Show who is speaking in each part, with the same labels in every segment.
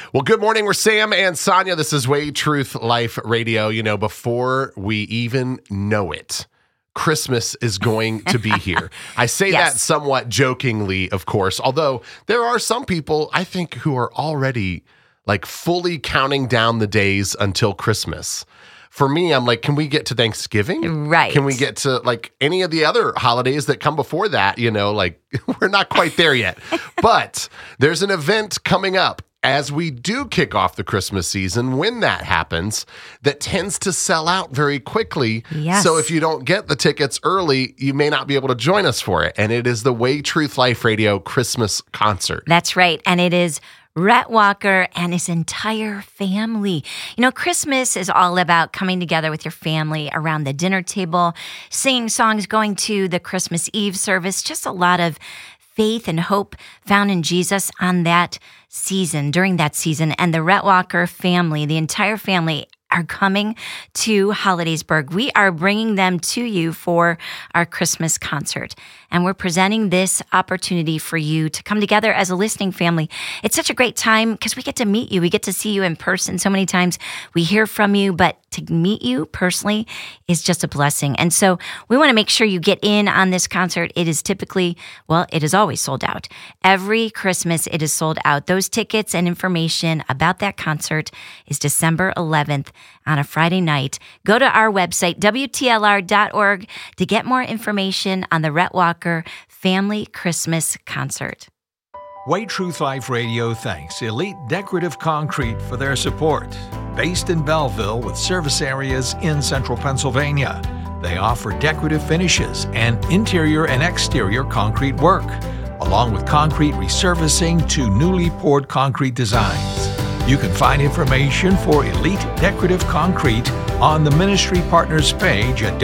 Speaker 1: Well, good morning. We're Sam and Sonia. This is Way Truth Life Radio. You know, before we even know it, Christmas is going to be here. I say
Speaker 2: Yes.
Speaker 1: that somewhat jokingly, of course, although there are some people, I think, who are already like fully counting down the days until Christmas. For me, I'm like, can we get to Thanksgiving?
Speaker 2: Right.
Speaker 1: Can we get to like any of the other holidays that come before that? You know, like we're not quite there yet. But there's an event coming up as we do kick off the Christmas season, when that happens, that tends to sell out very quickly.
Speaker 2: Yes.
Speaker 1: So if you don't get the tickets early, you may not be able to join us for it. And it is the Way Truth Life Radio Christmas concert.
Speaker 2: That's right. And it is Rhett Walker and his entire family. You know, Christmas is all about coming together with your family around the dinner table, singing songs, going to the Christmas Eve service, just a lot of faith and hope found in Jesus on that season, during that season. And the Rhett Walker family, the entire family, are coming to Hollidaysburg. We are bringing them to you for our Christmas concert. And we're presenting this opportunity for you to come together as a listening family. It's such a great time because we get to meet you. We get to see you in person. So many times we hear from you, but to meet you personally is just a blessing. And so we want to make sure you get in on this concert. It is typically, well, it is always sold out. Every Christmas it is sold out. Those tickets and information about that concert is December 11th on a Friday night. Go to our website, WTLR.org, to get more information on the Rhett Walker Family Christmas Concert.
Speaker 3: Way Truth Life Radio thanks Elite Decorative Concrete for their support. Based in Belleville with service areas in central Pennsylvania, they offer decorative finishes and interior and exterior concrete work, along with concrete resurfacing to newly poured concrete designs. You can find information for Elite Decorative Concrete on the Ministry Partners page at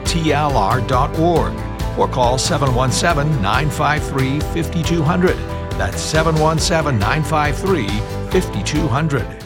Speaker 3: WTLR.org or call 717-953-5200. That's 717-953-5200.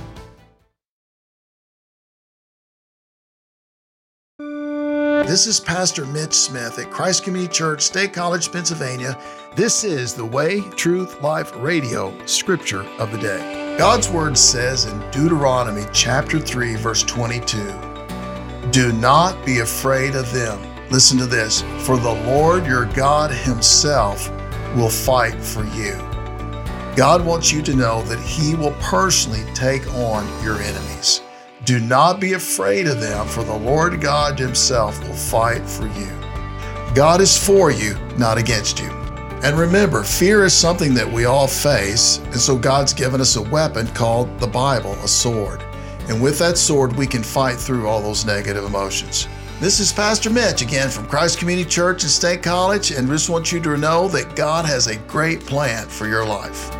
Speaker 4: This is Pastor Mitch Smith at Christ Community Church, State College, Pennsylvania. This is the Way, Truth, Life Radio Scripture of the Day. God's Word says in Deuteronomy chapter 3, verse 22, "Do not be afraid of them." Listen to this. "For the Lord your God himself will fight for you." God wants you to know that he will personally take on your enemies. Do not be afraid of them, for the Lord God himself will fight for you. God is for you, not against you. And remember, fear is something that we all face, and so God's given us a weapon called the Bible, a sword. And with that sword, we can fight through all those negative emotions. This is Pastor Mitch, again from Christ Community Church and State College, and just want you to know that God has a great plan for your life.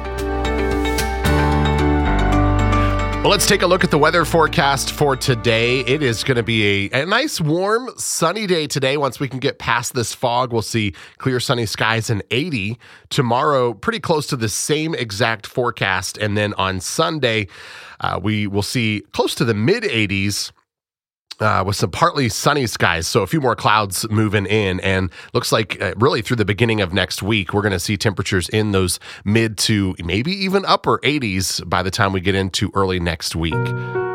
Speaker 1: Well, let's take a look at the weather forecast for today. It is going to be a nice, warm, sunny day today. Once we can get past this fog, we'll see clear, sunny skies and 80. Tomorrow, pretty close to the same exact forecast. And then on Sunday, we will see close to the mid-80s. With some partly sunny skies, so a few more clouds moving in, and looks like really through the beginning of next week, we're going to see temperatures in those mid to maybe even upper 80s by the time we get into early next week.